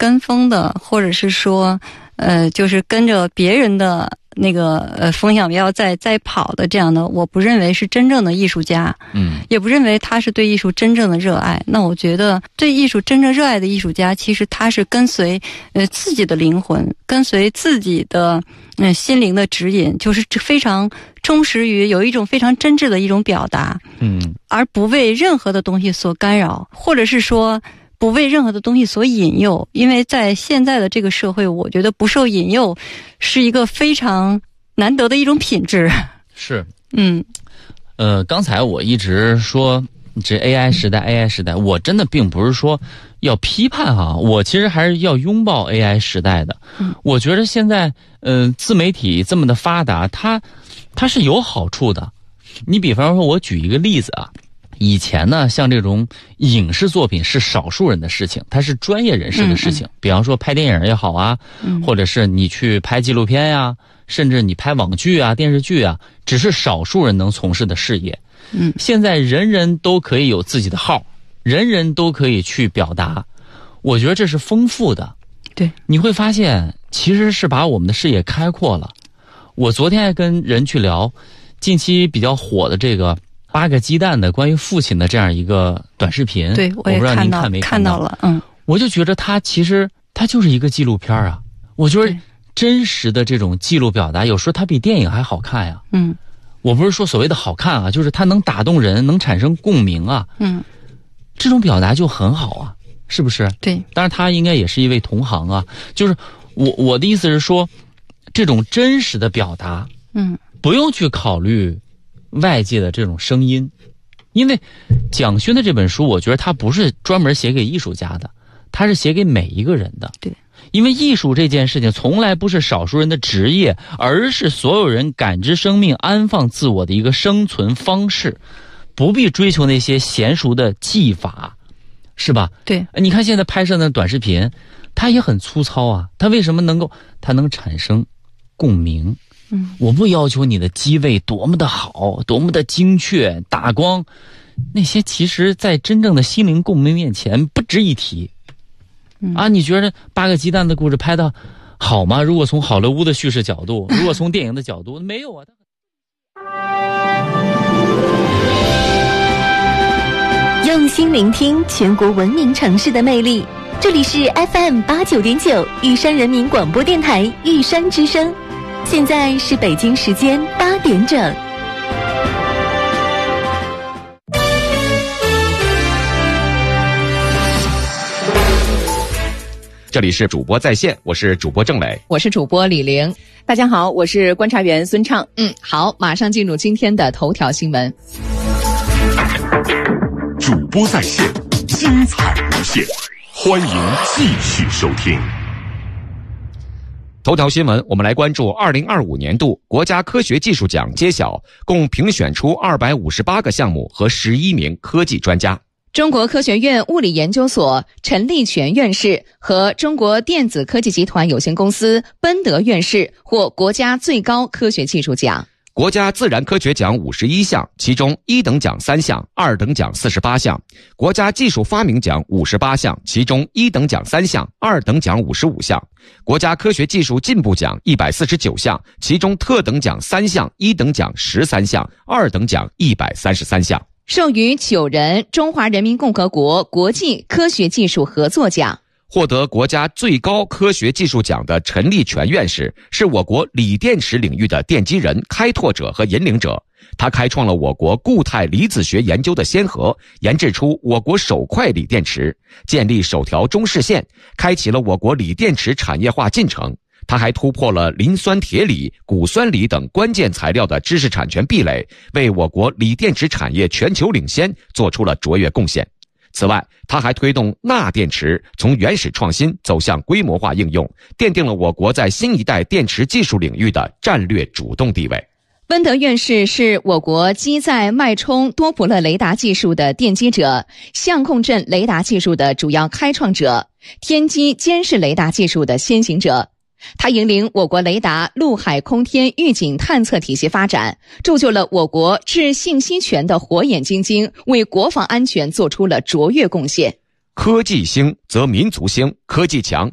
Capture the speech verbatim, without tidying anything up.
跟风的，或者是说呃就是跟着别人的那个呃风向标在在跑的这样的，我不认为是真正的艺术家， 嗯， 也不认为他是对艺术真正的热爱。那我觉得对艺术真正热爱的艺术家，其实他是跟随呃自己的灵魂，跟随自己的嗯、呃、心灵的指引，就是非常忠实于有一种非常真挚的一种表达， 嗯， 而不为任何的东西所干扰，或者是说不为任何的东西所引诱。因为在现在的这个社会，我觉得不受引诱是一个非常难得的一种品质。 是， 嗯， 呃，刚才我一直说这 A I 时代 A I 时代，我真的并不是说要批判哈，我其实还是要拥抱 A I 时代的。 嗯， 我觉得现在呃自媒体这么的发达，它它是有好处的。你比方说，我举一个例子啊，以前呢，像这种影视作品是少数人的事情，它是专业人士的事情。嗯嗯，比方说拍电影也好啊，嗯，或者是你去拍纪录片呀，甚至你拍网剧啊、电视剧啊，只是少数人能从事的事业。 嗯， 现在人人都可以有自己的号，人人都可以去表达，我觉得这是丰富的。 对， 你会发现其实是把我们的视野开阔了。我昨天还跟人去聊近期比较火的这个八个鸡蛋的关于父亲的这样一个短视频， 对，我也我不知道您看到看没看到看到了，嗯， 我就觉得它其实它就是一个纪录片啊。我觉得真实的这种记录表达，有时候它比电影还好看呀。 嗯， 我不是说所谓的好看啊，就是它能打动人，能产生共鸣啊。 嗯， 这种表达就很好啊，是不是？ 对， 当然他应该也是一位同行啊。就是我我的意思是说，这种真实的表达， 嗯， 不用去考虑外界的这种声音，因为蒋勋的这本书，我觉得他不是专门写给艺术家的，他是写给每一个人的。 对， 因为艺术这件事情从来不是少数人的职业，而是所有人感知生命、安放自我的一个生存方式，不必追求那些娴熟的技法，是吧？ 对， 你看现在拍摄的短视频，它也很粗糙啊，它为什么能够它能产生共鸣？ 嗯， 我不要求你的机位多么的好，多么的精确，打光，那些其实在真正的心灵共鸣面前不值一提。 嗯、 啊，你觉得八个鸡蛋的故事拍的好吗？如果从好莱坞的叙事角度，如果从电影的角度，没有啊。 用心聆听全国闻名城市的魅力，这里是 F M 八九点九玉山人民广播电台玉山之声，现在是北京时间八点整。 这里是主播在线，我是主播郑磊， 我是主播李玲。 大家好，我是观察员孙畅。 嗯，好，马上进入今天的头条新闻。 主播在线，精彩无限，欢迎继续收听。 头条新闻，我们来关注二零二五年度国家科学技术奖揭晓，共评选出二百五十八个项目和十一名科技专家。 中国科学院物理研究所陈立全院士和中国电子科技集团有限公司奔德院士获国家最高科学技术奖。 国家自然科学奖五十一项，其中一等奖三项，二等奖四十八项；国家技术发明奖五十八项，其中一等奖三项，二等奖五十五项；国家科学技术进步奖一百四十九项，其中特等奖三项，一等奖十三项，二等奖一百三十三项。 授予九人中华人民共和国国际科学技术合作奖。 获得国家最高科学技术奖的陈立全院士是我国锂电池领域的奠基人、开拓者和引领者。他开创了我国固态离子学研究的先河，研制出我国首块锂电池，建立首条中视线，开启了我国锂电池产业化进程。他还突破了磷酸铁锂、钴酸锂等关键材料的知识产权壁垒，为我国锂电池产业全球领先做出了卓越贡献。此外，他还推动钠电池从原始创新走向规模化应用，奠定了我国在新一代电池技术领域的战略主动地位。 奔德院士是我国机载脉冲多普勒雷达技术的奠基者，相控阵雷达技术的主要开创者，天基监视雷达技术的先行者。他引领我国雷达陆海空天预警探测体系发展，铸就了我国治信息权的火眼金睛，为国防安全做出了卓越贡献。 科技兴则民族兴，科技强